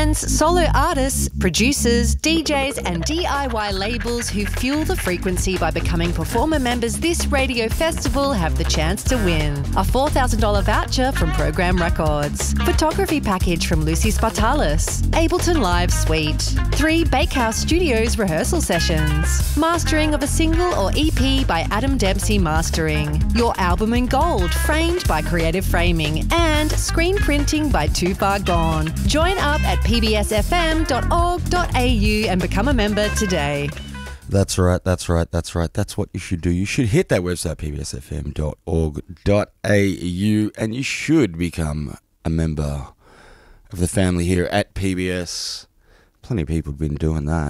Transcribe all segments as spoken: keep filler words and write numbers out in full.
Bands, solo artists, producers, D Js and D I Y labels who fuel the frequency by becoming performer members this radio festival have the chance to win a four thousand dollars voucher from Program Records, photography package from Lucy Spartalis, Ableton Live Suite, three Bakehouse Studios rehearsal sessions, mastering of a single or E P by Adam Dempsey Mastering, your album in gold framed by Creative Framing, and screen printing by Too Far Gone. Join up at p b s f m dot org dot a u and become a member today. That's right, that's right, that's right. That's what you should do. You should hit that website, p b s f m dot org dot a u, and you should become a member of the family here at P B S. Plenty of people have been doing that.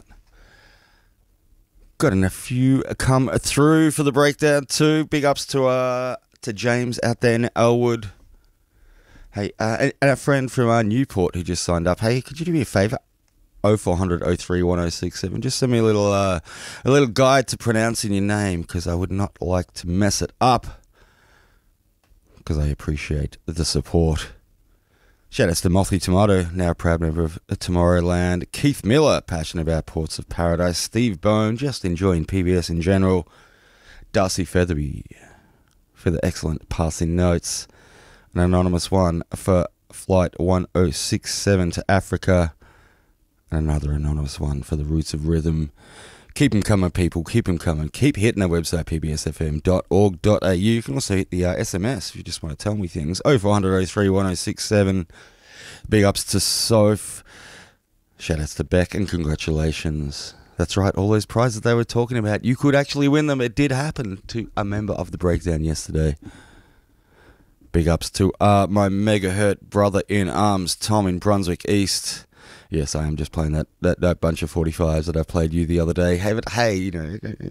Got a few come through for the breakdown too. Big ups to uh to James out there in Elwood. Hey, uh, and, and a friend from uh, Newport who just signed up. Hey, could you do me a favour? oh four hundred oh three one oh six seven. Just send me a little uh, a little guide to pronouncing your name, because I would not like to mess it up, because I appreciate the support. Shout outs to Mothy Tomato, now a proud member of Tomorrowland. Keith Miller, passionate about Ports of Paradise. Steve Bone, just enjoying P B S in general. Darcy Featherby for the excellent passing notes. An anonymous one for Flight one oh six seven to Africa. And another anonymous one for the Roots of Rhythm. Keep them coming, people. Keep them coming. Keep hitting our website, p b s f m dot org dot a u. You can also hit the uh, S M S if you just want to tell me things. oh four hundred oh three one oh six seven. Big ups to Soph. Shout outs to Beck, and congratulations. That's right, all those prizes they were talking about, you could actually win them. It did happen to a member of the breakdown yesterday. Big ups to uh, my megahertz brother in arms, Tom in Brunswick East. Yes, I am just playing that, that, that bunch of forty-fives that I played you the other day. Hey, but hey, you know, it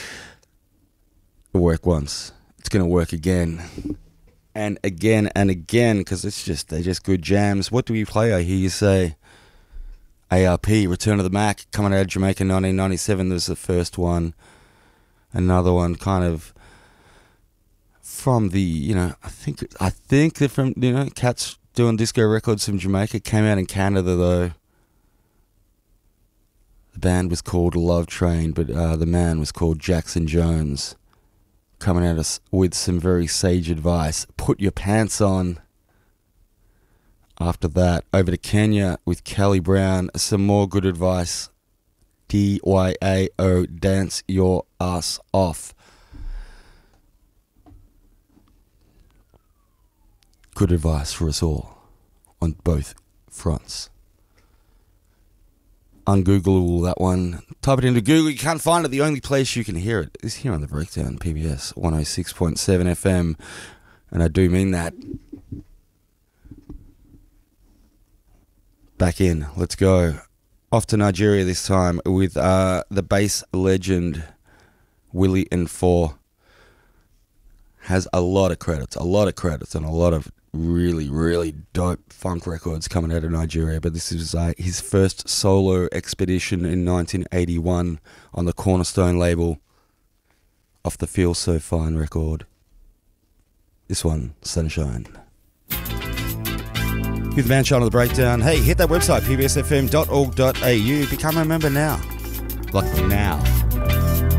worked once. It's going to work again. And again and again, because it's just, they're just good jams. What do we play? I hear you say A R P, Return of the Mac, coming out of Jamaica nineteen ninety-seven. There's the first one. Another one kind of from the, you know, I think, I think they're from, you know, Cats doing disco records from Jamaica. Came out in Canada, though. The band was called Love Train, but uh, the man was called Jackson Jones. Coming at us with some very sage advice. Put your pants on. After that, over to Kenya with Kelly Brown. Some more good advice. D Y A O, dance your ass off. Good advice for us all on both fronts. Ungoogleable, that one. Type it into Google. You can't find it. The only place you can hear it is here on the breakdown, P B S one oh six point seven F M. And I do mean that. Back in. Let's go. Off to Nigeria this time with uh, the bass legend Willie and Four. Has a lot of credits. A lot of credits and a lot of really, really dope funk records coming out of Nigeria, but this is uh, his first solo expedition in nineteen eighty-one on the Cornerstone label, off the Feel So Fine record. This one, Sunshine. With Manshine on the breakdown. Hey, hit that website, p b s f m dot org dot a u. Become a member now. Like now.